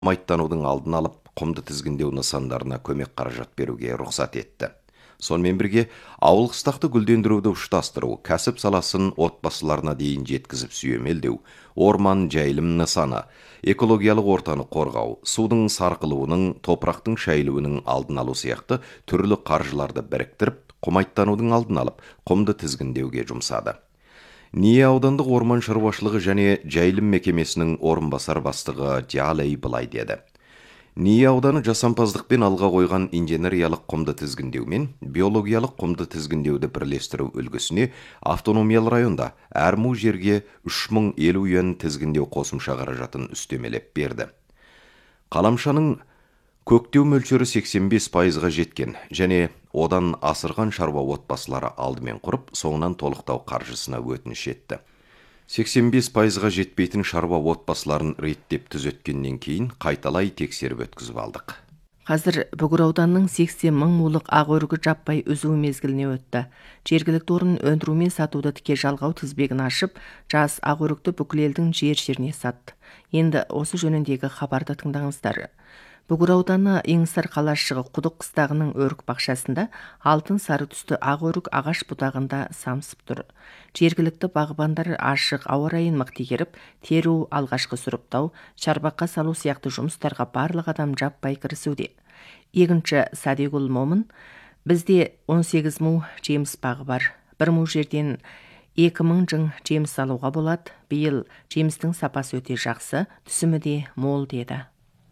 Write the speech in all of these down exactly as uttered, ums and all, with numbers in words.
майттанудың алдын алып, құмды тізгіндеу нысандарына көмек қаражат беруге рұқсат етті. Сонымен бірге, ауыл қыстақты гүлдендіруді ұштастыру, кәсіп саласын отбасыларына дейін жеткізіп сүйемелдеу, орман жайылым нысаны, экологиялық ортаны қорғау, судың сарқылуының, топырақтың шайылуының алдын алу сияқты түрлі қаржыларды біріктіріп, құмайттанудың алдын алып, құмды тізгіндеуге жұмсады. Ния аудандық орман шаруашылығы және жайылым мекемесінің орынбасар бастығы Диалей былай деді. Ния ауданы жасампаздықпен алға қойған инженериялық құмды тізгіндеумен биологиялық құмды тізгіндеуді бірлестіру үлгісіне автономиялы районда әр му жерге үш мың елу юан тізгіндеу қосымша қаражатын үстемелеп берді. Қаламшаның көктеу мөлшері сексен бес пайызға жеткен және одан асырған шаруа отбасылары алдымен құрып, соңынан толықтау қаржысына өтініш етті. сексен бес пайызға жетпейтін шаруа отбасыларын реттеп түзеткеннен кейін қайталай тексеріп өткізіп алдық. Қазір Бүгір ауданының сексен мың мулық ақ өрігі жаппай үзу мезгіліне өтті. Жергілікті орын өндіру мен сатуды тіке жалғау тізбегін ашып, жас ақ өрікті бүкіл елдің жер-жеріне сатты. Енді осы жөніндегі хабарды тыңдаңыздар. Бүгір ауданы Еңсар қалашығы Құдық қыстағының өрік бақшасында алтын сары түсті ақ өрік ағаш бұтағында самсып тұр. Жергілікті бағбандар ашық ауа райын мықты игеріп, теру, алғашқы сұрыптау, шарбаққа салу сияқты жұмыстарға барлық адам жаппай кірісуде. Екінші Садигүл Момын: бізде он сегіз му жеміс бағы бар. Бір му жерден екі мың жың жеміс алуға болады. Биыл жемістің сапасы өте жақсы, түсімі де мол деді.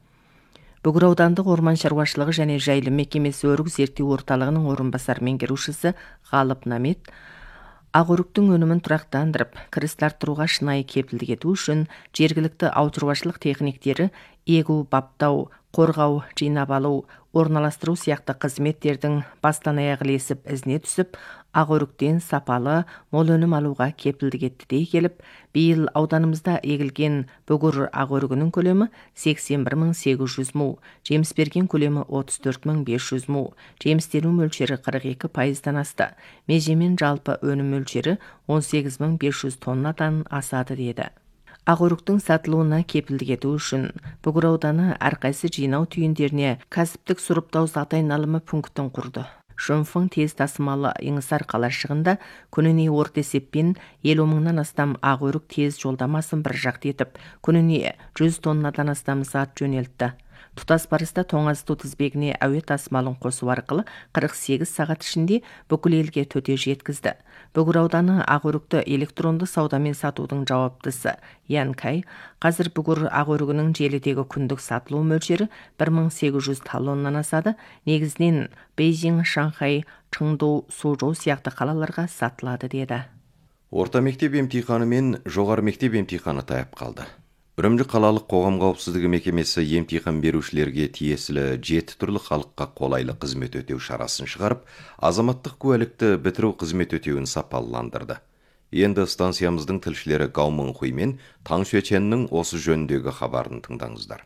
Бүгір аудандық орман шаруашылығы және жайылым мекемесі өрік зерттеу орталығының орынбасар меңгерушісі Ғалып Намет ақ өріктің өнімін тұрақтандырып, кірісті арттыруға шынайы кепілдік ету үшін жергілікті ауыл шаруашылық техниктері егу, баптау, қорғау, жинап алу, орналастыру сияқты қызметтердің бастан аяқ ілесіп ізіне түсіп, ақ өріктен сапалы, мол өнім алуға кепілдік етті дей келіп, биыл ауданымызда егілген бүгір ақ өрігінің көлемі сексен бір мың сегіз жүз му, жеміс берген көлемі отыз төрт мың бес жүз му, жемістену мөлшері қырық екі пайыздан асты. Межемен жалпы өнім мөлшері он сегіз мың бес жүз тоннадан асады деді. Ақ өріктің сатылуына кепілдік ету үшін Бүгір ауданы әрқайсы жинау түйіндеріне кәсіптік сұрыптау затайналымы пунктін құрды. Шүмфың тез тасымалы Еңсар қалашығында күніне орта есеппен елу мыңнан астам ақ өрік тез жолдамасын бір жақты етіп, күніне жүз тоннадан астам зат жөнелтті. Тұтас барыста тоңазыту тізбегіне әуе тасымалын қосу арқылы қырық сегіз сағат ішінде бүкіл елге төте жеткізді. Бүгір ауданы ақ өрікті электронды саудамен сатудың жауаптысы Ян Кай: қазір бүгір ақ өрігінің желідегі күндік сатылу мөлшері бір мың сегіз жүз талоннан асады. Негізінен Бейжің, Шанхай, Чыңду, Сузhou сияқты қалаларға сатылады деді. Орта мектеп емтиханы мен жоғары мектеп емтиханы таяп қалды. Үрімжі қалалық қоғам қауіпсіздігі мекемесі емтихан берушілерге тиесілі жеті түрлі халыққа қолайлы қызмет өтеу шарасын шығарып, азаматтық куәлікті бітіру қызмет өтеуін сапаландырды. Енді станциямыздың тілшілері Гаумын Хуй мен Таң Сюеченнің осы жөніндегі хабарын тыңдаңыздар.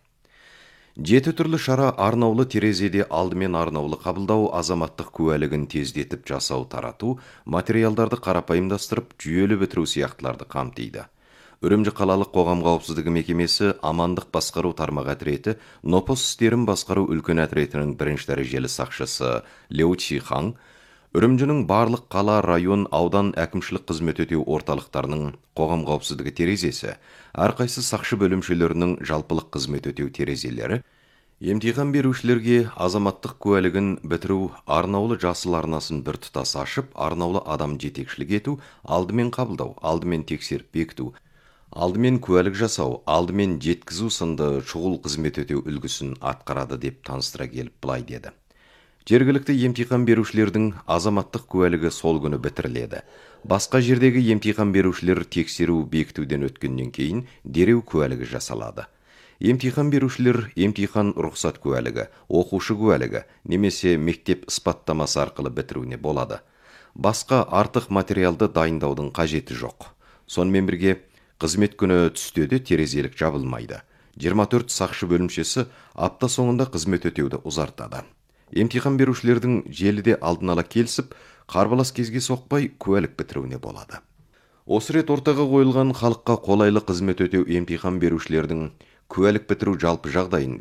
Жеті түрлі шара арнаулы терезеде алдымен арнаулы қабылдау, азаматтық куәлігін тездетіп жасау, тарату, материалдарды қарапайымдастырып, жүйелі бітіру сияқтыларды қамтиды. Үрімжі қалалық қоғам қауіпсіздігі мекемесі амандық басқару тармақ әтіреті, нопос істерін басқару үлкен әтіретінің бірінші дәрежелі сақшысы Леу Чихаң, Үрімжінің барлық қала, район, аудан әкімшілік қызмет өтеу орталықтарының қоғам қауіпсіздігі терезесі, әрқайсы сақшы бөлімшелерінің жалпылық қызмет өтеу терезелері, емтихан берушілерге азаматтық куәлігін бітіру, арнаулы жасыл арнасын бір тұтас ашып, арнаулы адам жетекшілік ету, алдымен қабылдау, алдымен тексеріп бекіту, алдымен куәлік жасау, алдымен жеткізу сынды шұғыл қызмет өтеу үлгісін атқарады деп таныстыра келіп былай деді. Жергілікті емтихан берушілердің азаматтық куәлігі сол күні бітіріледі. Басқа жердегі емтихан берушілер тексеру бекітуден өткеннен кейін дереу куәлігі жасалады. Емтихан берушілер емтихан рұқсат куәлігі, оқушы куәлігі немесе мектеп ыспаттамасы арқылы бітіруіне болады. Басқа артық материалды дайындаудың қажеті жоқ. Сонымен бірге қызмет күні түстеді терезелік жабылмайды. жиырма төрт сақшы бөлімшесі апта соңында қызмет өтеуді ұзартады. Емтихан берушілердің желіде алдын ала келісіп, қарбалас кезге соқпай куәлік бітіруіне болады. Осы рет ортаға қойылған халыққа қолайлы қызмет өтеу емтихан берушілердің куәлік бітіру жалпы жағдайын